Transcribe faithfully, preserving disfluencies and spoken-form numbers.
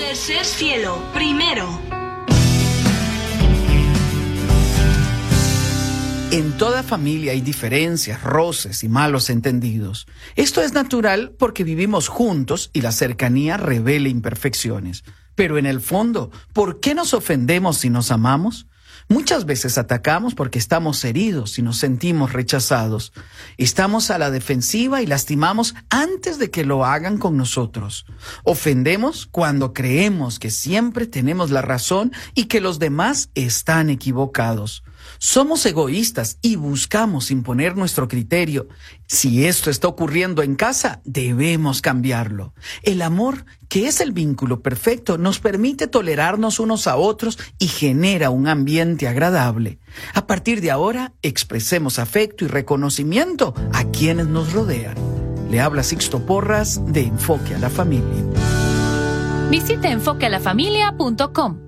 Tercer cielo, primero. En toda familia hay diferencias, roces y malos entendidos. Esto es natural porque vivimos juntos y la cercanía revela imperfecciones. Pero en el fondo, ¿por qué nos ofendemos si nos amamos? Muchas veces atacamos porque estamos heridos y nos sentimos rechazados. Estamos a la defensiva y lastimamos antes de que lo hagan con nosotros. Ofendemos cuando creemos que siempre tenemos la razón y que los demás están equivocados. Somos egoístas y buscamos imponer nuestro criterio. Si esto está ocurriendo en casa, debemos cambiarlo. El amor, que es el vínculo perfecto, nos permite tolerarnos unos a otros y genera un ambiente agradable. A partir de ahora, expresemos afecto y reconocimiento a quienes nos rodean. Le habla Sixto Porras de Enfoque a la Familia. Visite enfoque a la familia punto com.